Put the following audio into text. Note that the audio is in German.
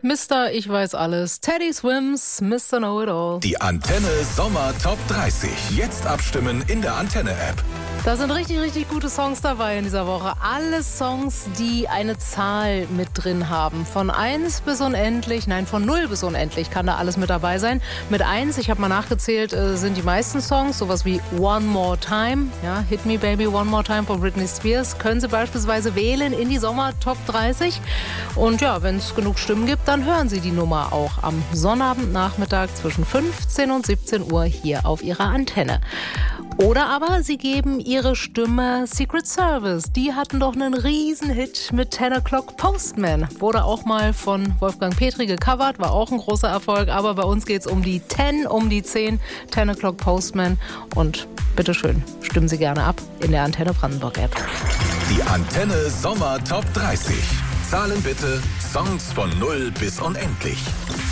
Mr. Ich weiß alles. Teddy Swims, Mr. Know-it-all. Die Antenne Sommer Top 30. Jetzt abstimmen in der Antenne-App. Da sind richtig, richtig gute Songs dabei in dieser Woche. Alle Songs, die eine Zahl mit drin haben. Von 1 bis unendlich, nein, von 0 bis unendlich kann da alles mit dabei sein. Mit 1, ich habe mal nachgezählt, sind die meisten Songs, sowas wie One More Time, ja, Hit Me Baby One More Time von Britney Spears, können Sie beispielsweise wählen in die Sommer Top 30. Und ja, wenn es genug Stimmen gibt, dann hören Sie die Nummer auch am Sonnabendnachmittag zwischen 15 und 17 Uhr hier auf Ihrer Antenne. Oder aber Sie geben Ihre Stimme Secret Service. Die hatten doch einen Riesenhit mit 10 O'Clock Postman. Wurde auch mal von Wolfgang Petri gecovert, war auch ein großer Erfolg. Aber bei uns geht es um die 10, 10 O'Clock Postman. Und bitteschön, stimmen Sie gerne ab in der Antenne Brandenburg App. Die Antenne Sommer Top 30. Zahlen bitte, Songs von 0 bis unendlich.